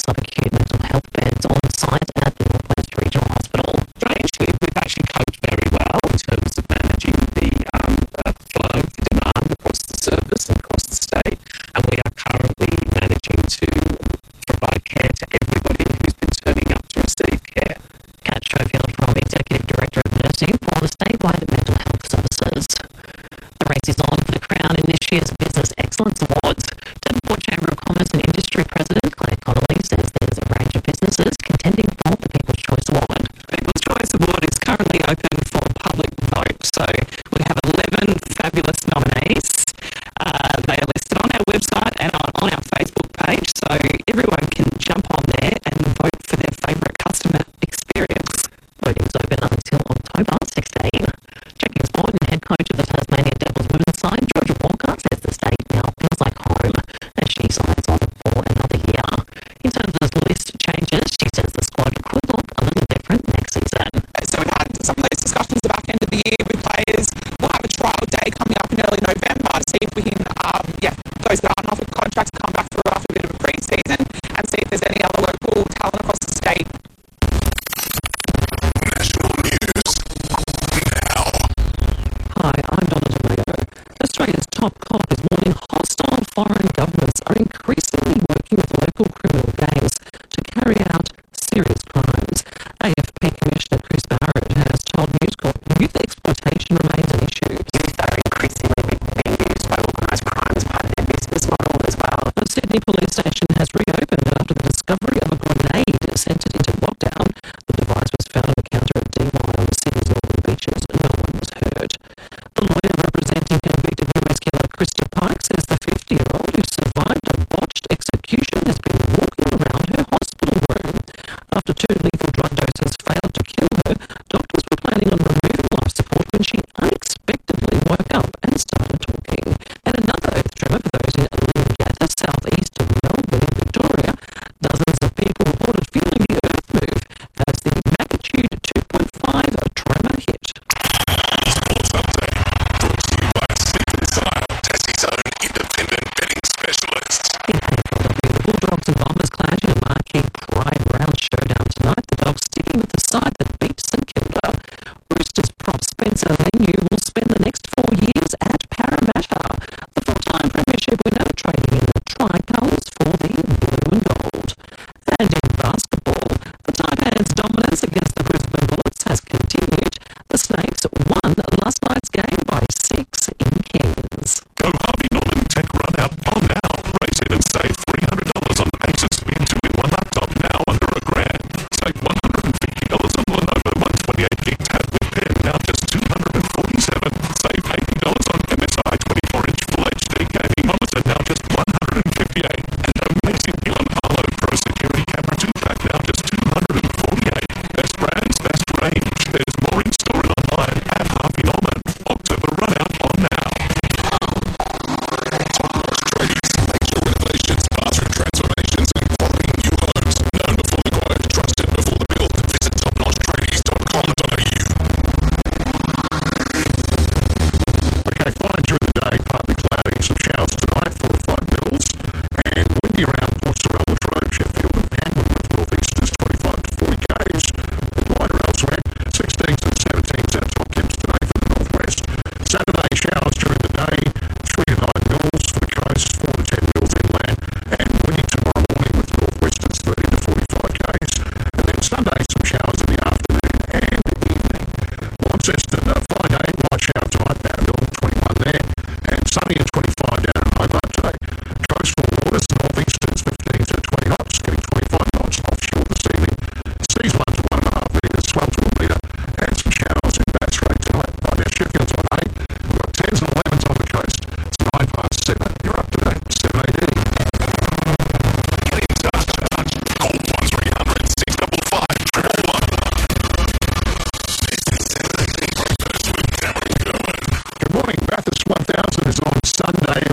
subacute mental health beds on site at the North West Regional Hospital. Strangely, we've actually coped very well in terms of managing the flow of demand across the service and across the state, and we are currently managing to provide care to everybody who's been turning up to receive care. Kat Schofield from Executive Director of Nursing for the statewide mental health services. The race is on for the crown in this year's Business Excellence Awards. Devonport Chamber of Commerce and Industry President Claire Connolly says there's a range of businesses contending for the People's Choice Award. People's Choice Award is currently open for public vote, so we have 11 fabulous nominees. They are listed on our website and on our Facebook page, so everyone can jump on there and vote for their favourite customer experience. Voting is open until October 16. Checking sport and head coach of the Tasmania Devils women's side, Georgia Walker, says the state now feels like home as she signs on for another year. In terms of list changes, she says the squad could look a little different next season. So we've had some of those discussions at the back end of the year with players. We'll have a trial day coming up in early November to see if we can get those that aren't offered contracts come back for after a bit of a pre-season and see if there's any other local talent across the state. National News now. Hi, I'm Donna Tomato. Australia's top cop is warning hostile foreign governments are increasingly working with local criminal gangs to carry out serious crimes. AFP Commissioner Chris Barrett has told News Corp youth exploitation remains an issue. Youth are increasingly being used by organised crime as part of their business model as well. The Sydney Police Station has reopened after the discovery of a grenade sent it into lockdown. The device was found on the counter at DY on Sydney's northern beaches. No one was hurt. The lawyer representing convicted US killer Christy Pike says the 50-year-old who survived a botched execution has been walking around her hospital room. After 2 lethal drug doses failed to kill her, doctors were planning on removing life support when she unexpectedly woke up and started talking. And another earth tremor for those in Leongatha, southeast of Melbourne in Victoria. Dozens of people reported feeling the earth move as the magnitude 2.5 tremor hit. Sports Update brought to you by Stephen Sile, Tassie's own independent betting specialist. In AFLW, the Bulldogs and Bombers clash in a marquee Pride Round showdown tonight. The Dogs sticking with the side that beat St Kilda. Roosters prop Spencer Leniu will spend the next 4 years at Parramatta. The full-time premiership winner trading in the tricolours for the blue and gold. And in basketball, the Taipans' dominance against the Brisbane Bullets has continued. The Snakes won last night's game by 6 in Cairns. Go Harvey Norman Tech Run Out on now. Race in and save $300 on Asus Spin 2-in-1 laptop now under $1,000. Save $150 on Lenovo 128GB tab with pen now just $247. Save $80 on MSI 24-inch Full HD gaming monitor now just $158. And amazing deal on Harlow Pro Security Camera 2-pack now just $248. Best brands, best range. There's more in store and online at Harvey Norman. October Run Out on now. Top-notch tradies, major renovations, bathroom transformations, and quality new homes. Known before the quote, trusted before the build. Visit topnotchtradings.com.au. Okay, fine during the day, partly cloudy, some showers tonight, 45 mils, and windy around Portsmouth, Latrobe, Sheffield, and Panmure with northeasters 25 to 40 k's, and wider elsewhere, 16s and 17s out top temps today for the northwest. Saturday, showers during the day, 3 to 9 mils for the coast, 4 to 10 mils inland, and windy tomorrow morning with northwesters 30 to 45 k's, and then Sunday, some showers in the afternoon and evening. Launceston, fine day, light shower tonight, Bowraville 21 there, and sunny at 25 down at Hobart today. Coastal waters, northeasters 15 to 20 knots, getting 25 knots offshore this evening. Seas 1 to 1.5 metres, swell to a metre, and some showers in Bass Strait tonight. Right now, Sheffield's on 8, we've got 10s and 11s on the coast. It's 9 past 7, you're up to date, 7 AD. Get in touch, call 1300 655 111. Good morning, Bathurst 1000 is on Sunday